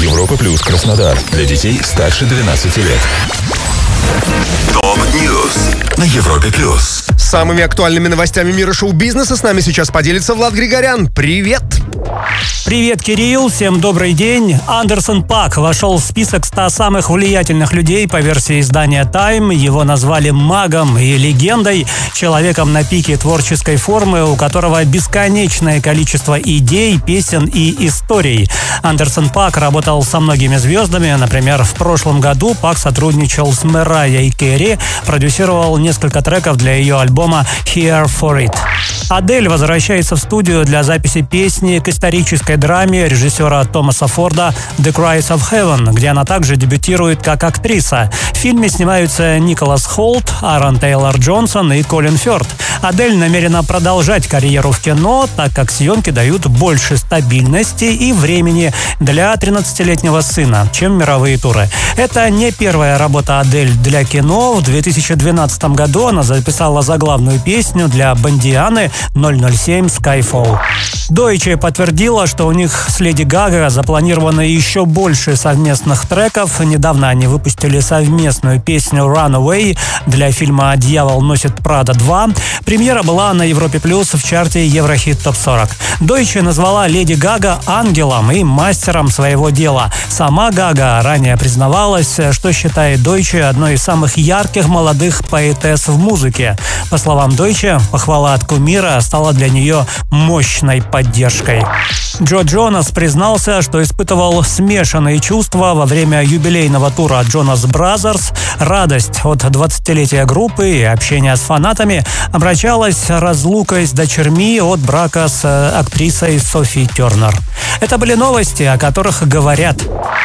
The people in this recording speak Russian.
Европа Плюс Краснодар. Для детей старше 12 лет. ТОП-Ньюс на Европе Плюс. С самыми актуальными новостями мира шоу-бизнеса с нами сейчас поделится Влад Григорян. Привет! Привет, Кирилл, всем добрый день. Андерсон Пак вошел в список 100 самых влиятельных людей по версии издания Time. Его назвали магом и легендой, человеком на пике творческой формы, у которого бесконечное количество идей, песен и историй. Андерсон Пак работал со многими звездами. Например, в прошлом году Пак сотрудничал с Мэрайей Керри, продюсировал несколько треков для ее альбома «Here for It». Адель возвращается в студию для записи песни к исторической драме режиссера Томаса Форда «The Cries of Heaven», где она также дебютирует как актриса. В фильме снимаются Николас Холт, Аарон Тейлор Джонсон и Колин Фёрд. Адель намерена продолжать карьеру в кино, так как съемки дают больше стабильности и времени для 13-летнего сына, чем мировые туры. Это не первая работа Адель для кино. В 2012 году она записала заглавную песню для Бондианы 007 Skyfall. Deutsche подтвердила, что у них с Леди Гага запланировано еще больше совместных треков. Недавно они выпустили совместную песню Runaway для фильма «Дьявол носит Прада 2». Премьера была на Европе Плюс в чарте Еврохит Топ 40. Deutsche назвала Леди Гага ангелом и мастером своего дела. Сама Гага ранее признавалась, что считает Deutsche одной из самых ярких молодых поэтесс в музыке. По словам Deutsche, похвала от кумира стала для нее мощной поддержкой. Джо Джонас признался, что испытывал смешанные чувства во время юбилейного тура Jonas Brothers. Радость от 20-летия группы и общения с фанатами обращалась разлукой с дочерьми от брака с актрисой Софи Тернер. Это были новости, о которых говорят.